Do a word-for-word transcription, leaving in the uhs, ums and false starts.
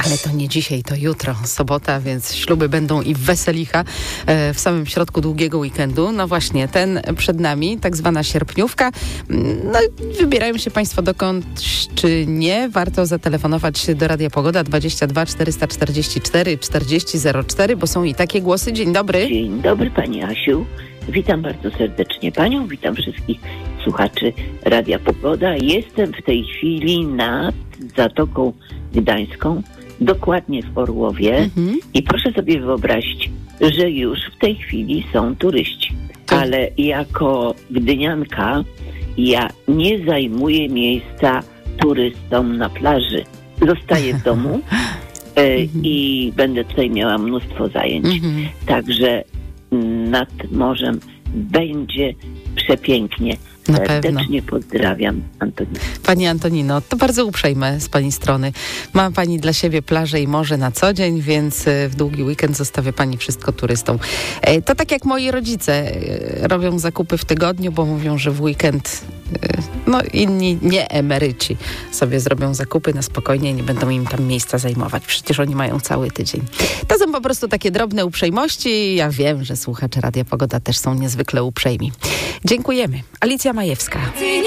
Ale to nie dzisiaj, to jutro, sobota, więc śluby będą i weselicha e, w samym środku długiego weekendu. No właśnie, ten przed nami, tak zwana sierpniówka. No wybierają się Państwo dokąd, czy nie. Warto zatelefonować do Radia Pogoda dwadzieścia dwa czterysta czterdzieści cztery czterdzieści zero cztery, bo są i takie głosy. Dzień dobry. Dzień dobry Pani Asiu. Witam bardzo serdecznie Panią, witam wszystkich słuchaczy Radia Pogoda. Jestem w tej chwili nad Zatoką Gdańską, dokładnie w Orłowie mhm. i proszę sobie wyobrazić, że już w tej chwili są turyści. Tak. Ale jako gdynianka ja nie zajmuję miejsca turystom na plaży. Zostaję w domu e, mhm. i będę tutaj miała mnóstwo zajęć. Mhm. Także nad morzem będzie przepięknie. Na Serdecznie pewno. pozdrawiam, Antonino. Pani Antonino, to bardzo uprzejme z Pani strony. Ma Pani dla siebie plażę i morze na co dzień, więc w długi weekend zostawia Pani wszystko turystom. To tak jak moi rodzice robią zakupy w tygodniu, bo mówią, że w weekend no inni nie emeryci sobie zrobią zakupy na spokojnie, nie będą im tam miejsca zajmować. Przecież oni mają cały tydzień. To są po prostu takie drobne uprzejmości. Ja wiem, że słuchacze Radia Pogoda też są niezwykle uprzejmi. Dziękujemy. Alicja Majewska.